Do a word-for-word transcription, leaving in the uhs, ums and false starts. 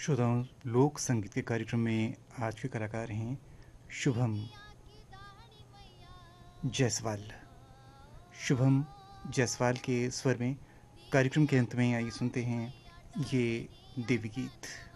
श्रोताओं, लोक संगीत के कार्यक्रम में आज के कलाकार हैं शुभम जायसवाल। शुभम जायसवाल के स्वर में कार्यक्रम के अंत में आइए सुनते हैं ये देवी गीत।